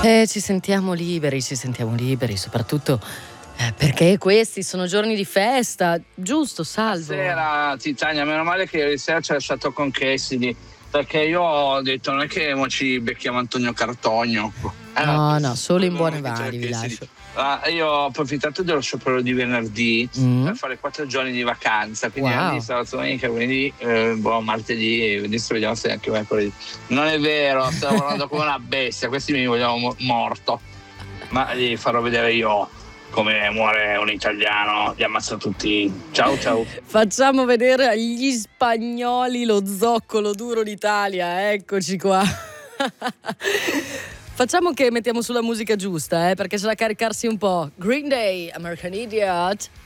Ci sentiamo liberi, soprattutto perché questi sono giorni di festa, giusto, Salvo? Buonasera Titania, meno male che ieri sera ci hai lasciato con Cassidy, perché io ho detto non è che mo ci becchiamo Antonio Cartogno. No, solo in buone mani vi lascio. Io ho approfittato dello sciopero di venerdì per fare 4 giorni di vacanza, quindi Wow. sabato, domenica, quindi martedì, adesso vediamo se anche mercoledì. Non è vero, sto lavorando come una bestia, questi mi vogliono morto, ma gli farò vedere io come muore un italiano, li ammazzo tutti. Ciao. Facciamo vedere agli spagnoli lo zoccolo duro d'Italia, eccoci qua. Facciamo che mettiamo sulla musica giusta, perché c'è da caricarsi un po'. Green Day, American Idiot.